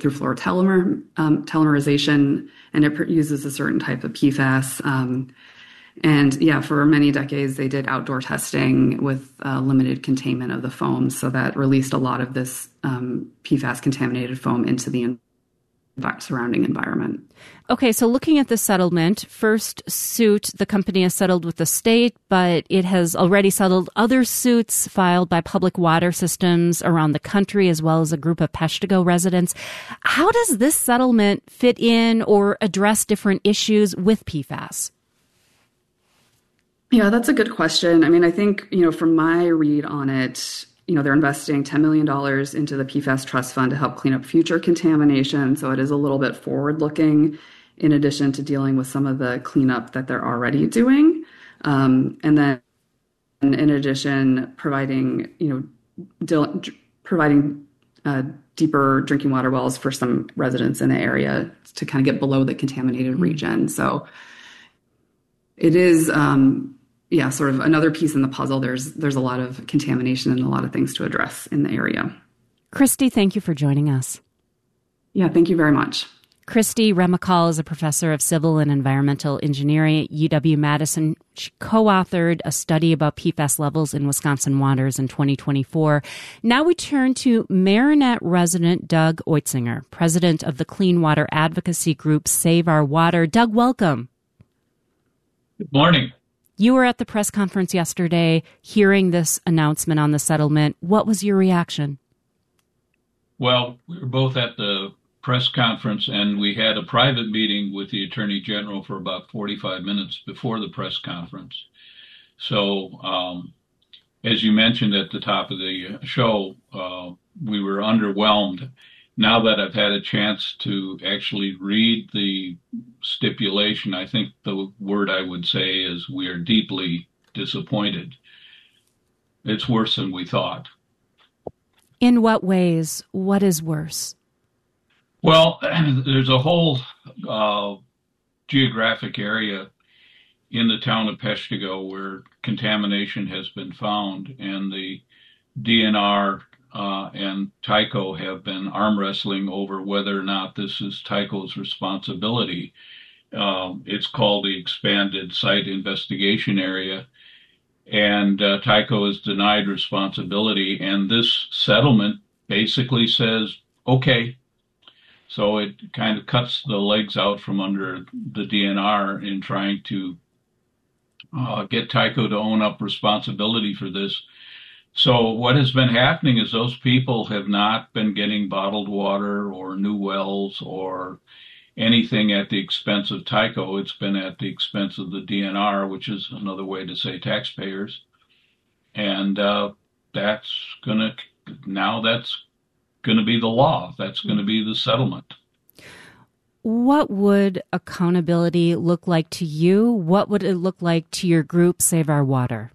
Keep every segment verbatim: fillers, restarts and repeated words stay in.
through fluorotelomer um, telomerization, and it uses a certain type of P FAS. Um, and yeah, for many decades, they did outdoor testing with uh, limited containment of the foam, so that released a lot of this um, P FAS contaminated foam into the env- surrounding environment. Okay, so looking at the settlement, first suit, the company has settled with the state, but it has already settled other suits filed by public water systems around the country, as well as a group of Peshtigo residents. How does this settlement fit in or address different issues with P FAS? Yeah, that's a good question. I mean, I think, you know, from my read on it, you know, they're investing ten million dollars into the P FAS Trust Fund to help clean up future contamination. So it is a little bit forward-looking in addition to dealing with some of the cleanup that they're already doing. Um, and then in addition, providing, you know, dil- providing uh, deeper drinking water wells for some residents in the area to kind of get below the contaminated region. So it is... Um, Yeah, sort of another piece in the puzzle. There's there's a lot of contamination and a lot of things to address in the area. Christy, thank you for joining us. Yeah, thank you very much. Christy Remakkal is a professor of civil and environmental engineering at U W-Madison. She co-authored a study about P FAS levels in Wisconsin waters in twenty twenty-four. Now we turn to Marinette resident Doug Oetzinger, president of the clean water advocacy group Save Our Water. Doug, welcome. Good morning. You were at the press conference yesterday hearing this announcement on the settlement. What was your reaction? Well, we were both at the press conference, and we had a private meeting with the Attorney General for about forty-five minutes before the press conference. So, um, as you mentioned at the top of the show, uh, we were underwhelmed. Now that I've had a chance to actually read the stipulation, I think the word I would say is we are deeply disappointed. It's worse than we thought. In what ways? What is worse? Well, there's a whole uh, geographic area in the town of Peshtigo where contamination has been found, and the D N R Uh, and Tyco have been arm wrestling over whether or not this is Tyco's responsibility. Um, it's called the Expanded Site Investigation Area, and uh, Tyco is denied responsibility. And this settlement basically says, okay. So it kind of cuts the legs out from under the D N R in trying to uh, get Tyco to own up responsibility for this. So what has been happening is those people have not been getting bottled water or new wells or anything at the expense of Tyco. It's been at the expense of the D N R, which is another way to say taxpayers. And uh, that's going to, now that's going to be the law. That's going to be the settlement. What would accountability look like to you? What would it look like to your group, Save Our Water?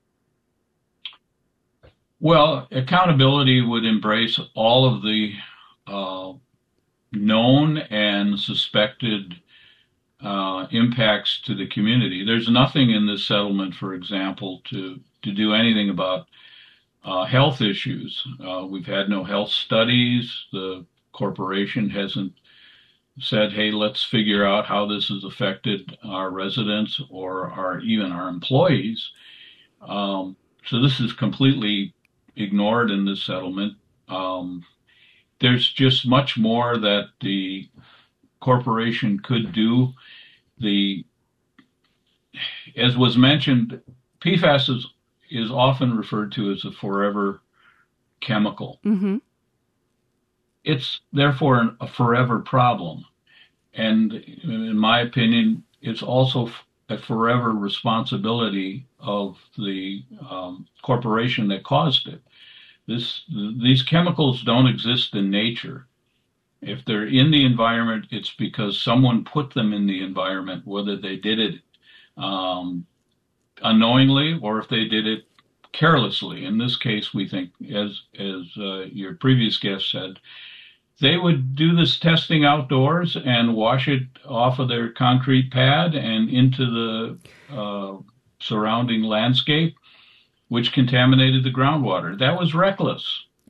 Well, accountability would embrace all of the uh, known and suspected uh, impacts to the community. There's nothing in this settlement, for example, to, to do anything about uh, health issues. Uh, we've had no health studies. The corporation hasn't said, hey, let's figure out how this has affected our residents or our even our employees. Um, so this is completely ignored in this settlement. Um, there's just much more that the corporation could do. The, as was mentioned, P FAS is, is often referred to as a forever chemical. Mm-hmm. It's therefore a forever problem. And in my opinion, it's also a forever responsibility of the um, corporation that caused it. This, these chemicals don't exist in nature. If they're in the environment, it's because someone put them in the environment, whether they did it um, unknowingly or if they did it carelessly. In this case, we think, as as uh, your previous guest said, they would do this testing outdoors and wash it off of their concrete pad and into the uh, surrounding landscape, which contaminated the groundwater. That was reckless.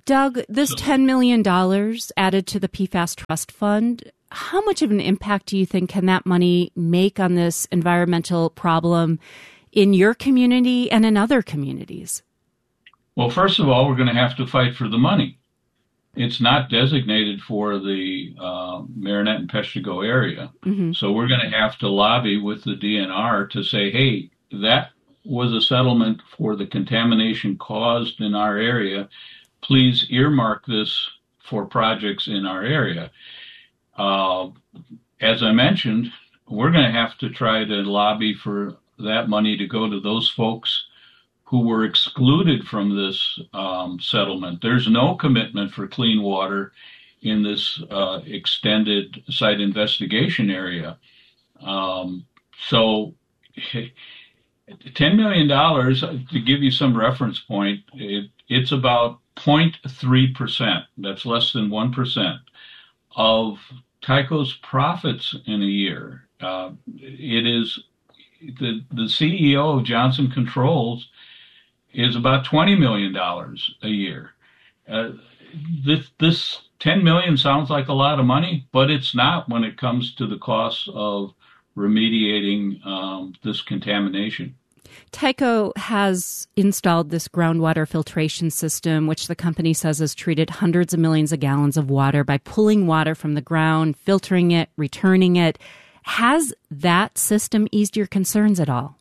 Doug, this So- ten million dollars added to the P FAS Trust Fund, how much of an impact do you think can that money make on this environmental problem in your community and in other communities? Well, first of all, we're going to have to fight for the money. It's not designated for the uh, Marinette and Peshtigo area. Mm-hmm. So we're going to have to lobby with the D N R to say, hey, that was a settlement for the contamination caused in our area. Please earmark this for projects in our area. Uh, as I mentioned, we're going to have to try to lobby for that money to go to those folks who were excluded from this um, settlement. There's no commitment for clean water in this uh, extended site investigation area. Um, so ten million dollars, to give you some reference point, it, it's about zero point three percent, that's less than one percent, of Tyco's profits in a year. Uh, it is, the, the C E O of Johnson Controls is about twenty million dollars a year. Uh, this, this ten million dollars sounds like a lot of money, but it's not when it comes to the cost of remediating um, this contamination. Tyco has installed this groundwater filtration system, which the company says has treated hundreds of millions of gallons of water by pulling water from the ground, filtering it, returning it. Has that system eased your concerns at all?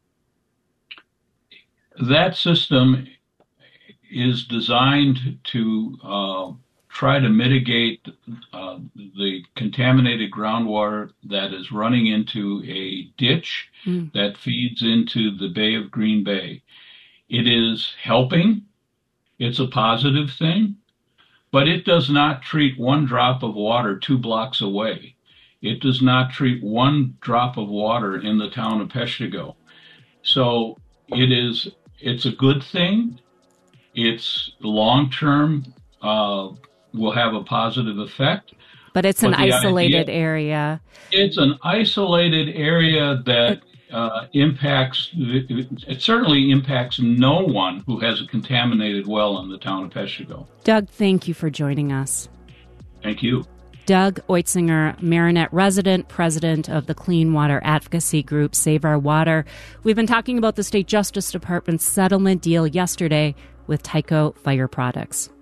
That system is designed to uh, try to mitigate uh, the contaminated groundwater that is running into a ditch mm. that feeds into the Bay of Green Bay. It is helping. It's a positive thing, but it does not treat one drop of water two blocks away. It does not treat one drop of water in the town of Peshtigo. So it is, it's a good thing. It's long-term, uh, will have a positive effect. But it's but an isolated idea, area. It's an isolated area that uh, impacts, it certainly impacts no one who has a contaminated well in the town of Peshtigo. Doug, thank you for joining us. Thank you. Doug Oetzinger, Marinette resident, president of the Clean Water Advocacy Group, Save Our Water. We've been talking about the State Justice Department's settlement deal yesterday with Tyco Fire Products.